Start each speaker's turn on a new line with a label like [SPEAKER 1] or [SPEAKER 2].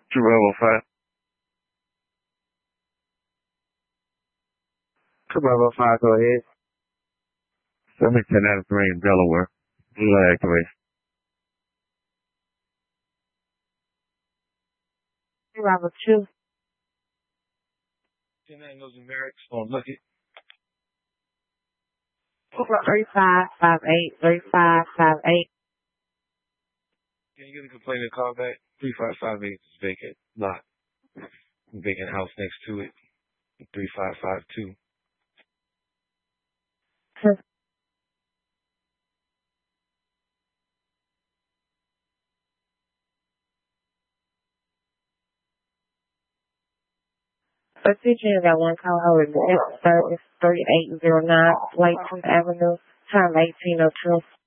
[SPEAKER 1] Bravo 5.
[SPEAKER 2] Bravo 5, go ahead.
[SPEAKER 1] 710 out of 3 in Delaware. Delay activation.
[SPEAKER 3] Bravo 2.
[SPEAKER 4] 10 goes in barracks on Lucky.
[SPEAKER 3] 3558, 3558.
[SPEAKER 4] Can you get a complaint and call back? 3558 is vacant lot. Vacant house next to it. 3552.
[SPEAKER 3] Attention, got one call holding the service 3809 Lakefront Avenue, time 1802.